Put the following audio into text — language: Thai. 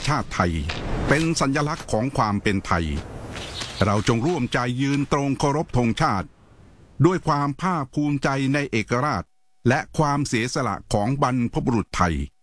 ชาติไทยเป็นสัญลักษณ์ของความเป็นไทยเราจงร่วมใจยืนตรงเคารพธงชาติด้วยความภาคภูมิใจในเอกราชและความเสียสละของบรรพบุรุษไทย